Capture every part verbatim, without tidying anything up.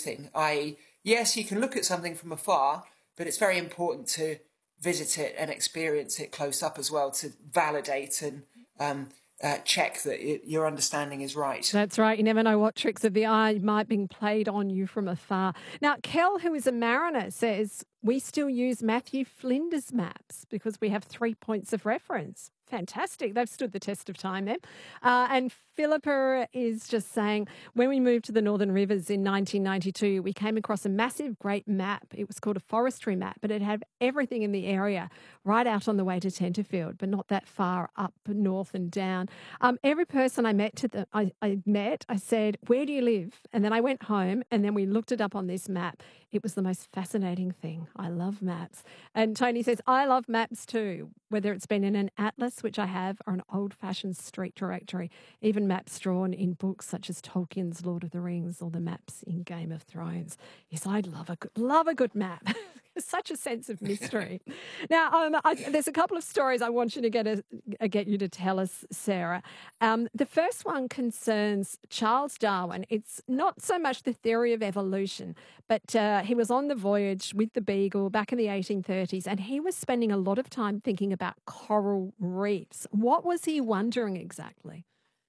everything. that is, yes, you can look at something from afar, but it's very important to visit it and experience it close up as well to validate and um, uh, check that it, your understanding is right. That's right. You never know what tricks of the eye might be played on you from afar. Now, Kel, who is a mariner, says we still use Matthew Flinders maps because we have three points of reference. Fantastic. They've stood the test of time then. Uh, and Philippa is just saying, when we moved to the Northern Rivers in nineteen ninety-two, we came across a massive, great map. It was called a forestry map, but it had everything in the area right out on the way to Tenterfield, but not that far up north and down. Um, every person I met, to the, I, I met, I said, where do you live? And then I went home and then we looked it up on this map. It was the most fascinating thing. I love maps. And Tony says, I love maps too, whether it's been in an atlas, which I have, or an old-fashioned street directory, even maps drawn in books such as Tolkien's Lord of the Rings or the maps in Game of Thrones. Yes, I love a good, love a good map. Such a sense of mystery. Now, um, I, there's a couple of stories I want you to get a, a, get you to tell us, Sarah. Um, the first one concerns Charles Darwin. It's not so much the theory of evolution, but uh, he was on the voyage with the Beagle back in the eighteen thirties, and he was spending a lot of time thinking about coral reefs. What was he wondering exactly?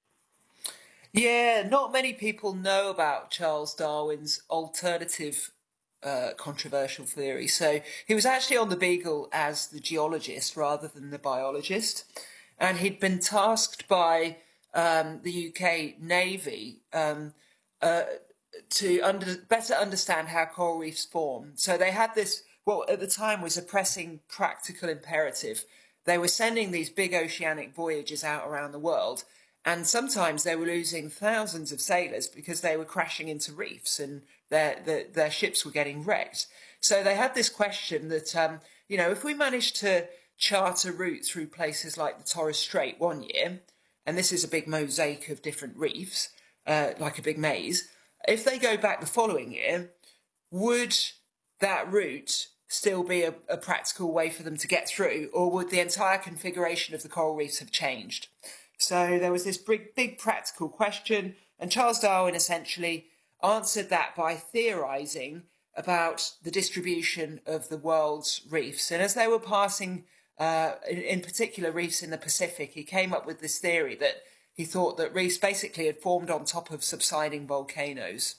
Yeah, not many people know about Charles Darwin's alternative Uh, controversial theory. So he was actually on the Beagle as the geologist rather than the biologist, and he'd been tasked by um, the U K Navy um, uh, to under, better understand how coral reefs form. So they had this, what at the time was a pressing practical imperative. They were sending these big oceanic voyages out around the world, and sometimes they were losing thousands of sailors because they were crashing into reefs and their, their, their ships were getting wrecked. So they had this question that, um, you know, if we managed to chart a route through places like the Torres Strait one year, and this is a big mosaic of different reefs, uh, like a big maze, if they go back the following year, would that route still be a, a practical way for them to get through, or would the entire configuration of the coral reefs have changed? So there was this big, big practical question, and Charles Darwin essentially answered that by theorising about the distribution of the world's reefs. And as they were passing, uh, in, in particular reefs in the Pacific, he came up with this theory that he thought that reefs basically had formed on top of subsiding volcanoes.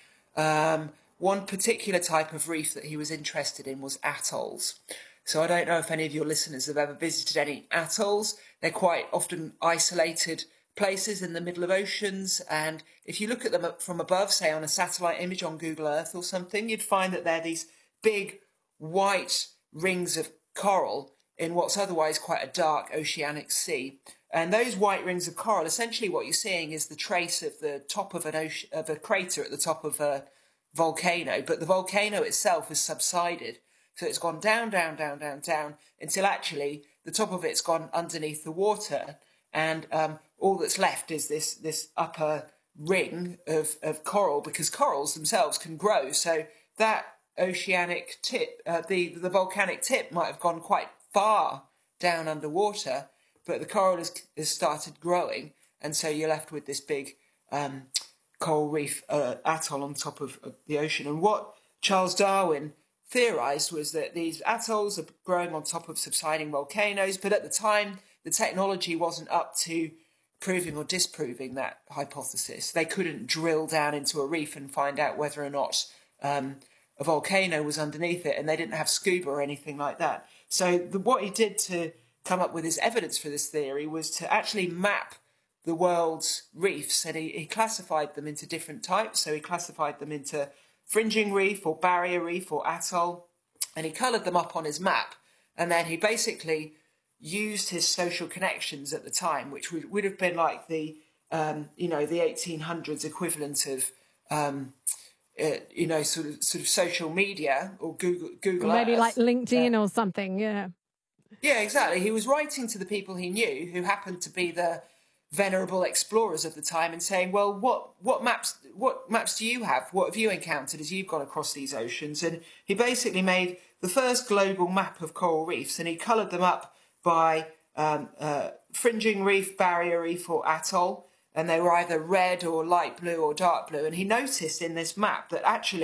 Um, one particular type of reef that he was interested in was atolls. So I don't know if any of your listeners have ever visited any atolls. They're quite often isolated places in the middle of oceans, and if you look at them from above, say on a satellite image on Google Earth or something, you'd find that they're these big white rings of coral in what's otherwise quite a dark oceanic sea. And those white rings of coral, essentially what you're seeing is the trace of the top of an ocean, of a crater at the top of a volcano, but the volcano itself has subsided. So it's gone down, down, down, down, down, until actually the top of it's gone underneath the water, and um, all that's left is this this upper ring of, of coral, because corals themselves can grow. So that oceanic tip, uh, the, the volcanic tip might have gone quite far down underwater, but the coral has, has started growing, and so you're left with this big um, coral reef uh, atoll on top of, of the ocean. And what Charles Darwin theorised was that these atolls are growing on top of subsiding volcanoes, but at the time the technology wasn't up to proving or disproving that hypothesis. They couldn't drill down into a reef and find out whether or not um, a volcano was underneath it, and they didn't have scuba or anything like that. So the, what he did to come up with his evidence for this theory was to actually map the world's reefs, and he, he classified them into different types. So he classified them into fringing reef or barrier reef or atoll, and he coloured them up on his map, and then he basically used his social connections at the time, which would, would have been like the, um, you know, the eighteen hundreds equivalent of, um, uh, you know, sort of sort of social media or Google Google Maybe Earth. like LinkedIn uh, or something, yeah. Yeah, exactly. He was writing to the people he knew, who happened to be the venerable explorers of the time, and saying, well, what what maps what maps do you have? What have you encountered as you've gone across these oceans? And he basically made the first global map of coral reefs, and he coloured them up by um, uh, fringing reef, barrier reef or atoll, and they were either red or light blue or dark blue. And he noticed in this map that actually